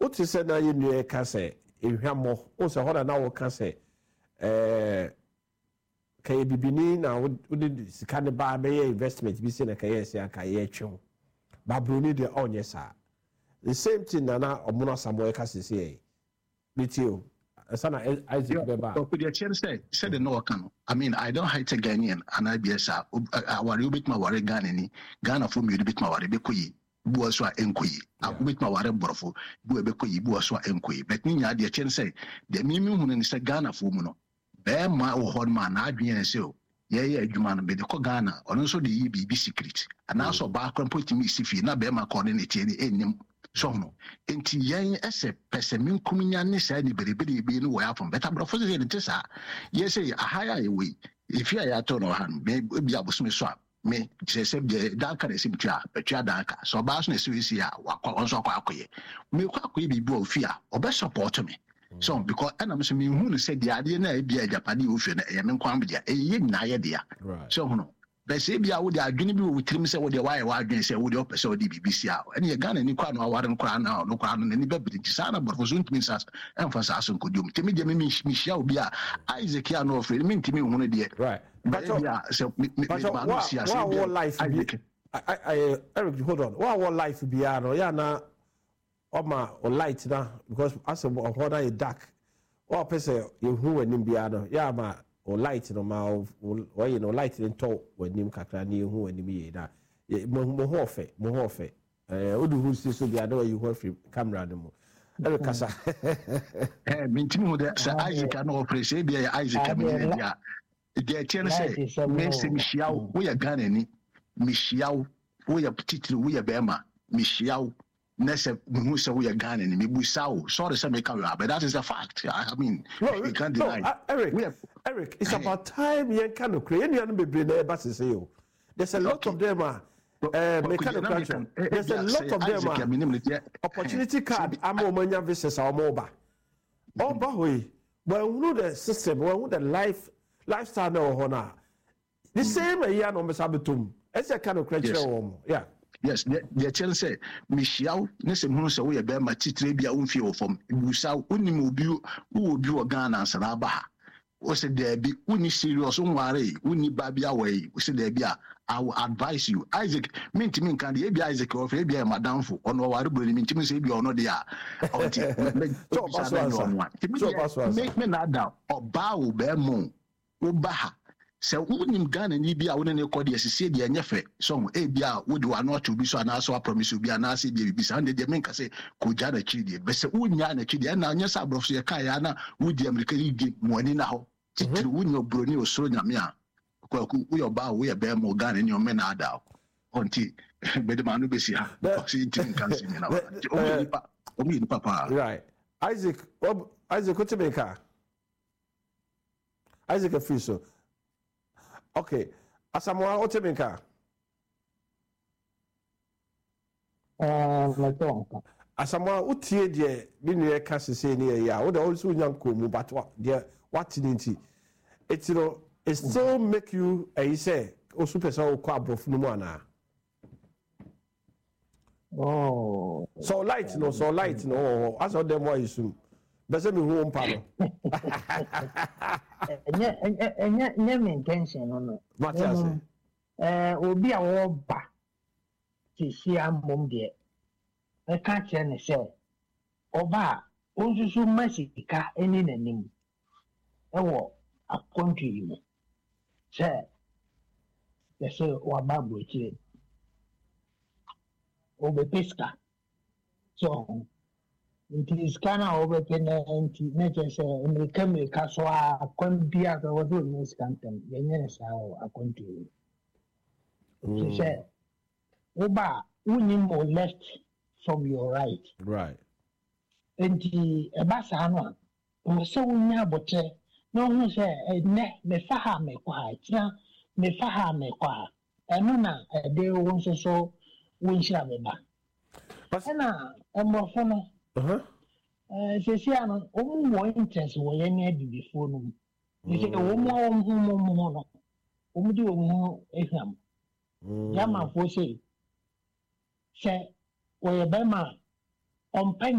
what is said na you new ka say ehwamo o se ho na wo ka say kay bibini na wo de sika ne ba be investment bi se na kay se aka ye twen ba broni de onye sa the same thing na omono samoe ka se say bitio sana Isaac beba so could you say the no can I mean I don't hate a Ghanaian and I be sa awari bit ma ware Ghana ni Ghana for me bit ma ware be koyi bu so enkoyi bit ma ware borofo bu be koyi bu so enkoyi but ni nya de chen say de mi hunu ni say Ghana for mu no be ma wo hon ma na adwen say o ye adwuma no be de ko Ghana ono so de yi bi secret and also ba kwan put me sifi na be ma coordinate ni enim so no enti yen ese pesemin kuminya ne say ni berebere bi no wo ya from better brofo say de tesa yes say a higher way if you are to no han be bi abosome so me say de danka na sim tua betua danka so ba so na si ya wakọ onso akọ akoye me kwa akoye bi bi ofia obe support me so because and I'm saying who say the idea na e bia Japan ofia na e me kwa mbia e ye na ye dia so no but say bia wo de adwene bi wo tirim say wo de why wa adwene say wo de opese wo de BBC a and ye Ghana ni kwa no aware nkra na no kwa no ni be bi sana borfozo ntimi sas emphasize so nkodum timi de me hia obi a Isaac ya no ofre me ntimi hu no de right but what life Eric hold on what life be no ya na Oma or light na because as a whether a dark or person you who and nimbiano ya ma or light no ma or you know light in talk when nim kakra ni who and me na mo hofe odu who see so be ado you who free camera no e kasa mintim ho de say Isaac na operate be Isaac me dia de tien say me se mihiaw wo ya Ghana ni mihiaw wo ya titiri wo ya bema mihiaw Nessa who say we are Ghana and we saw sorry some make but that is a fact. I mean you can't deny. Eric, it's about time you can create any baby basis you. There's a lot of them mechanical. There's a lot of them opportunity card amomanya versus our mobile. Oba way. Well, we know the system, well, we know the lifestyle no honor. The same year no mesabetum. It's a kind of creature yeah. Yes, the chance say Michelle nesem hu so we be ma titire bia wo fie wo fom busa unim obi wo Ghana ansana ba o se there be uni serious unware uni ba bia we o se there bia I will advise you Isaac mintimi kan de bia Isaac o fe bia madam fo ono ware bro mintimi se bia ono de a onti me na da oba wo be mo wo ba ha se unim Ghana ni bia wo ne ko de sese de enyefe so e bia wo de wa no to bi so na so promise bia na se bia bi sa de menka se ko ja na chidi be se unya na chidi na anya sa brofo ye kai ya na wo di America di money na ho titiri unyo broni osoro nyame a kwa ku wo ba wo ye be mo Ghana ni o me na ada onti be de manu be si ha si tin kan si na o mi papa right Isaac Kotebeka Isaac Afiso. Okay, Asamoah Otebenka. Asamoah utie de bi no ka sese ne ya. Wo de also nyanko mu but what tinti. It it still make you say o super so kwa abofu no mu ana. Oh. So light no as all them why you Bese mi hu mpa no. Enya me intention no. What you say? Obi a wo ba ti si amom de. E ka che ne se. Oba onsusu masika eni nanim. Ewo akontri mu. Se yese wa ba bo chi. Obe pesca. So it is kind of open and nature say America so a bia the was doing this content yes a country she said oba unim or left from your right and the basa no o so unya bote no hu say ne me fa ha me kwa tia me fa ha me kwa eno na de won so won shira me ba na emofo no Sesiano, more interest when any before no. You say, no. Do eham. Yama for say, we a bema on pen